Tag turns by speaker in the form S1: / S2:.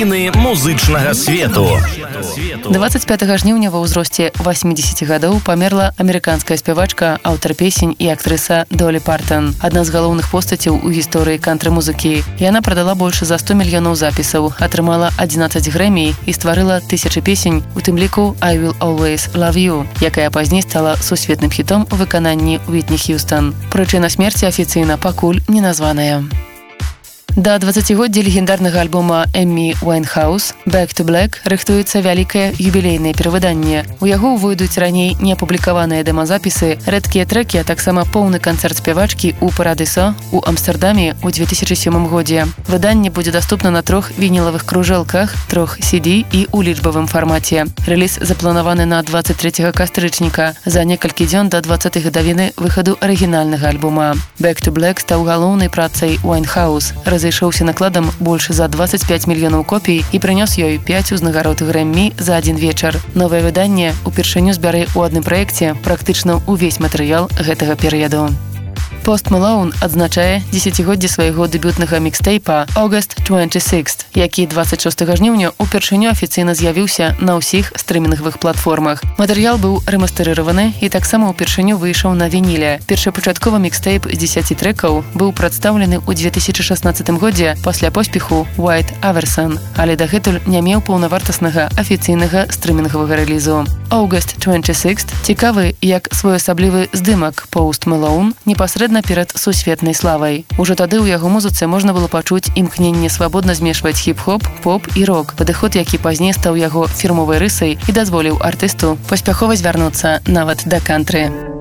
S1: навіны музычнага свету.
S2: 25 жніўня ва ўзросце 80 гадоў памерла амерыканская спявачка, аўтар песень і актрыса Долі Партон. Адна з галоўных постацяў у гісторыі кантры-музыкі. Яна прадала больш за 100 мільёнаў запісаў, атрымала 11 грэмі і стварыла тысячы песень, у тым ліку «I Will Always Love You», якая пазней стала сусветным хітом у выкананні Уітні Х'юстон. Прычына смерці афіцыйна пакуль не названая. Да 20-годдзя легендарнага альбома Эммі Уайнхаус «Back to Black» рыхтуецца вялікае юбілейнае перавыданне. У яго ўвойдуць раней неапублікаваныя дэмазапісы, рэдкія трэкі, а таксама поўны канцэрт спявачкі ў Парадысо ў Амстэрдаме ў 2007 годзе. Выданне будзе даступна на 3 вінілавых кружэлках, 3 CD і ў лічбавым фармаце. Рэліз запланаваны на 23 кастрычніка, за некалькі дзён да 20 гадавіны выхаду арыгінальнага альбома. «Back to Black» стаў галоўнай працай Уайнхаус, разышоўся накладам больш за 25 мільёнаў копій і прынёс ёй 5 узнагарод Грэммі за адзін вечар. Новае выданне упершыню збярэ ў адным праекце практычна ўвесь матэрыял гэтага перыяду. Пост Малоун адзначае 10-годдзе свайго дэбютнага мікстейпа «August 26», які 26 жніўня упершыню афіцыйна з'явіўся на ўсіх стрымінгавых платформах. Матэрыял быў рэмастэрыраваны і таксама упершыню выйшаў на вініле. Першапачатковы мікстейп з 10 трэкаў быў прадстаўлены ў 2016 годзе пасля поспеху «White Iverson», але дагэтуль не меў паўнавартаснага афіцыйнага стрымінгавага рэлізу. «August 26» цікавы як своеасаблівы здымак «Post Malone» непасрэдна перад сусветнай славай. Ужо тады ў яго музыцы можна было пачуць імкненне свабодна змешваць хіп-хоп, поп і рок, падыход, які пазней стаў яго фірмовай рысай і дазволіў артысту паспяхова звярнуцца нават да кантры.